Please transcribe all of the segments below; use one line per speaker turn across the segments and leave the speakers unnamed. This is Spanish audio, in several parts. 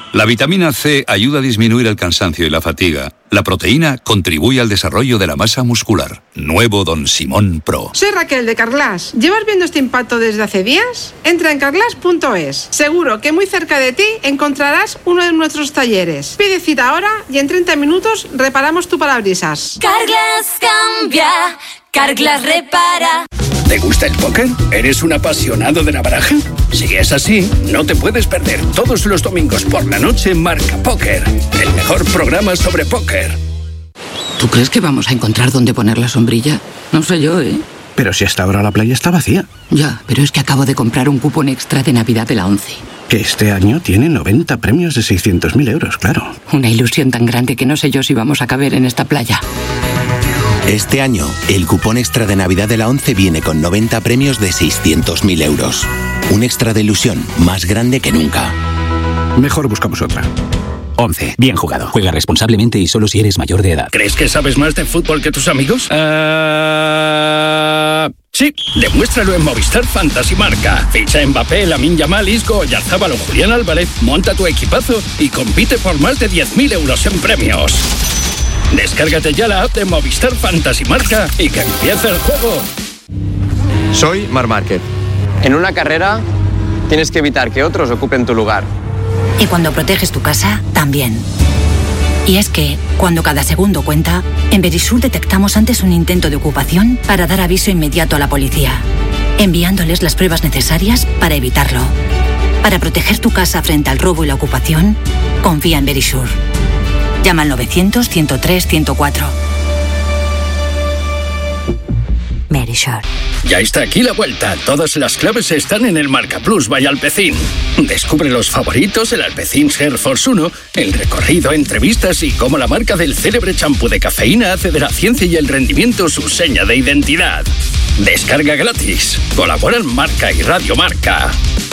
La vitamina C ayuda a disminuir el cansancio y la fatiga. La proteína contribuye al desarrollo de la masa muscular. Nuevo Don Simón Pro.
Soy Raquel de Carglass. ¿Llevas viendo este impacto desde hace días? Entra en carglass.es. Seguro que muy cerca de ti encontrarás uno de nuestros talleres. Pide cita ahora y en 30 minutos reparamos tu parabrisas.
Carglass cambia, Carglass repara.
¿Te gusta el póker? ¿Eres un apasionado de la baraja? Si es así, no te puedes perder todos los domingos por la noche Marca Póker, el mejor programa sobre póker.
¿Tú crees que vamos a encontrar dónde poner la sombrilla? No sé yo, ¿eh?
Pero si hasta ahora la playa está vacía.
Ya, pero es que acabo de comprar un cupón extra de Navidad de la ONCE.
Que este año tiene 90 premios de 600.000 euros, claro.
Una ilusión tan grande que no sé yo si vamos a caber en esta playa.
Este año, el cupón extra de Navidad de la ONCE viene con 90 premios de 600.000 euros. Un extra de ilusión más grande que nunca.
Mejor buscamos otra.
ONCE. Bien jugado. Juega responsablemente y solo si eres mayor de edad.
¿Crees que sabes más de fútbol que tus amigos? Sí, demuéstralo en Movistar Fantasy Marca. Ficha Mbappé, Lamine Yamal, Isco, Oyarzabal o Julián Álvarez, monta tu equipazo y compite por más de 10.000 euros en premios. Descárgate ya la app de Movistar Fantasy Marca y que empiece el juego.
Soy Marc Márquez. En una carrera tienes que evitar que otros ocupen tu lugar.
Y cuando proteges tu casa, también. Y es que, cuando cada segundo cuenta, en Verisur detectamos antes un intento de ocupación para dar aviso inmediato a la policía, enviándoles las pruebas necesarias para evitarlo. Para proteger tu casa frente al robo y la ocupación, confía en Verisur. Llama al 900-103-104. Verisur.
Ya está aquí la vuelta. Todas las claves están en el Marca Plus by Alpecin. Descubre los favoritos, el Alpecin Hair Force 1, el recorrido, entrevistas y cómo la marca del célebre champú de cafeína hace de la ciencia y el rendimiento su seña de identidad. Descarga gratis. Colaboran Marca y Radio Marca.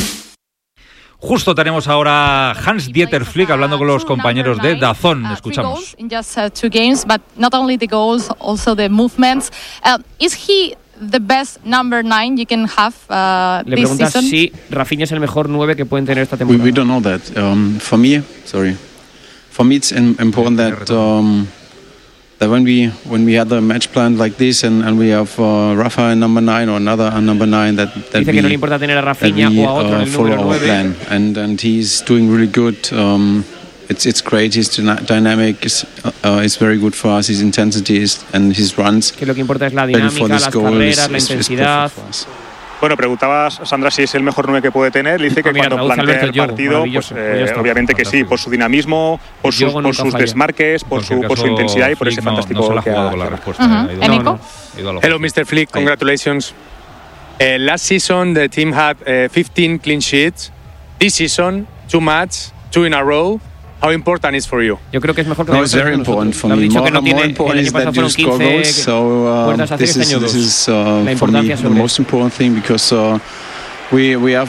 Justo tenemos ahora Hans-Dieter Flick hablando con los compañeros de DAZN. Escuchamos.
In just 2 games, but not only the goals, also the movements. Is he the best number 9 you can have
Le
this
preguntas
season?
si Rafinha es el mejor 9 que pueden tener esta temporada.
We don't know that. For me, it's important that when we had a match plan like this and we have Rafa in number 9 or another number 9 that
Dice que no le importa tener a Rafinha o a otro en el número 9.
Plan. And he's doing really good. It's great. His dynamic is very good for us. His intensity and his runs.
Que lo que importa es la dinámica, las carreras, la intensidad.
Bueno, preguntabas, Sandra, si es el mejor 9 que puede tener. Dice que cuando plantea el partido, pues, obviamente que sí, por su dinamismo, por sus desmarques, por su intensidad y por ese fantástico que ha dado la respuesta.
Hello, Mr. Flick. Congratulations. Last season, the team had 15 clean sheets. This season, 2 matches, 2 in a row. How important is for you?
Yo creo que es mejor que
it's very important for me. More important is that you score goals. So this is for me the most important thing because we have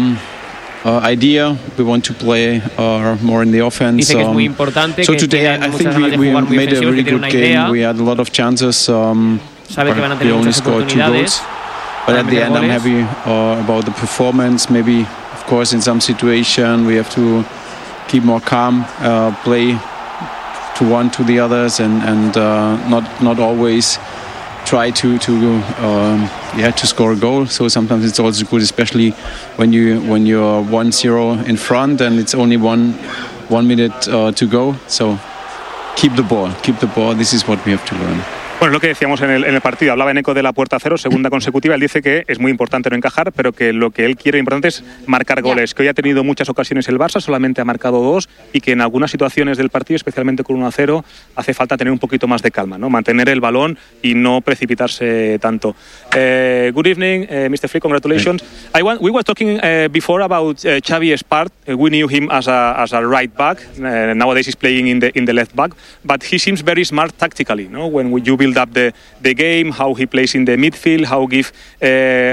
idea. We want to play more in the offense.
Dice que es muy importante.
So today I think we made a really good game. We had a lot of chances.
Sabe que van a tener muchas oportunidades.
But at the end, I'm happy about the performance. Maybe, of course, in some situation we have to keep more calm, play to one to the others, and not always try to score a goal. So sometimes it's also good, especially when you're 1-0 in front and it's only one minute to go. So keep the ball. This is what we have to learn.
Bueno, lo que decíamos en el partido, hablaba en eco de la puerta cero, segunda consecutiva. Él dice que es muy importante no encajar, pero que lo que él quiere importante es marcar goles. Que hoy ha tenido muchas ocasiones el Barça, solamente ha marcado 2, y que en algunas situaciones del partido, especialmente con 1-0, hace falta tener un poquito más de calma, ¿no? Mantener el balón y no precipitarse tanto. Good evening, Mr. Flick, congratulations. We were talking before about Xavi Espart. We knew him as a right back. Nowadays he's playing in the left back, but he seems very smart tactically, no? When you build up the game, how he plays in the midfield, how give